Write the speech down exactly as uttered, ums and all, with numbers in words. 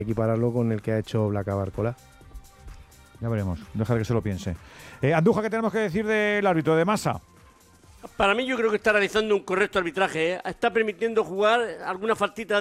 equipararlo con el que ha hecho Blanca Barcola. Ya veremos, dejar que se lo piense. Eh, Andújar, ¿qué tenemos que decir del árbitro de Masa? Para mí yo creo que está realizando un correcto arbitraje, ¿eh? Está permitiendo jugar alguna faltita